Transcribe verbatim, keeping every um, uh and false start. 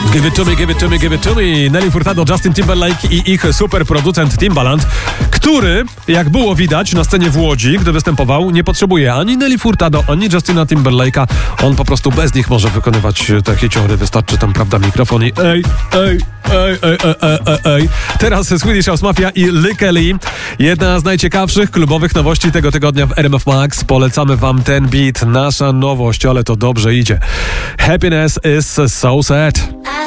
Give it to me, give it to me, give it to me. Nelly Furtado, Justin Timberlake i ich super producent Timbaland, który, jak było widać na scenie w Łodzi, gdy występował, nie potrzebuje ani Nelly Furtado, ani Justina Timberlake'a. On po prostu bez nich może wykonywać takie ciąry. Wystarczy tam, prawda, mikrofon i ej, ej, ej, ej, ej, ej, ej. Teraz Swedish House Mafia i Lee Kelly. Jedna z najciekawszych klubowych nowości tego tygodnia w R M F Max. Polecamy wam ten beat. Nasza nowość, ale to dobrze idzie. Happiness is so sad.